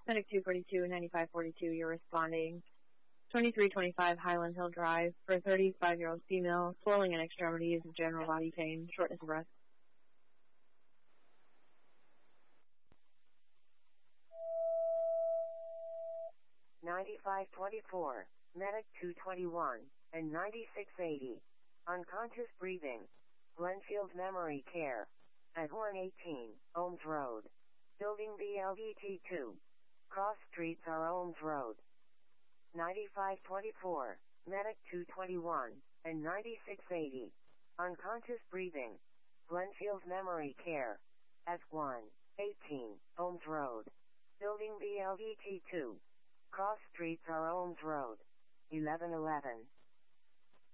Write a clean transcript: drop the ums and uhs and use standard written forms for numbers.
Medic 242, 9542, you're responding. 2325 Highland Hill Drive for a 35-year-old female, swelling in extremities and general body pain, shortness of breath. (9524), Medic 221, and 9680. Unconscious breathing. Glenfield Memory Care. At 118, Ohms Road. Building BLDT2. Cross streets are Ohms Road. 9524, Medic 221, and 9680. Unconscious breathing. Glenfield Memory Care. At 118, Ohms Road. Building BLDT2. Cross streets are Ohms Road. 1111.